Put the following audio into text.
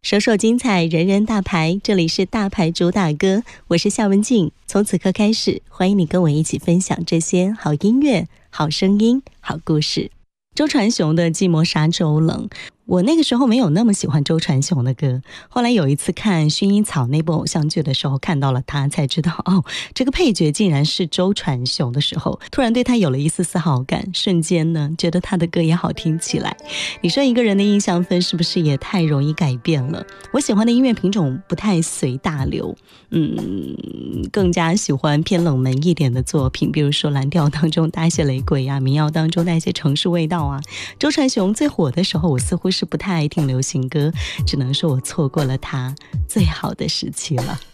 首首精彩，人人大牌，这里是大牌主打歌，我是夏文静。从此刻开始，欢迎你跟我一起分享这些好音乐、好声音、好故事。周传雄的《寂寞沙洲冷》，我那个时候没有那么喜欢周传雄的歌，后来有一次看《薰衣草》那部偶像剧的时候看到了他，才知道这个配角竟然是周传雄的时候，突然对他有了一丝丝好感，瞬间呢觉得他的歌也好听起来。你说一个人的印象分是不是也太容易改变了？我喜欢的音乐品种不太随大流，更加喜欢偏冷门一点的作品，比如说蓝调当中带一些雷鬼啊，民谣当中带一些城市味道啊。周传雄最火的时候，我似乎是不太爱听流行歌，只能说我错过了他最好的时期了。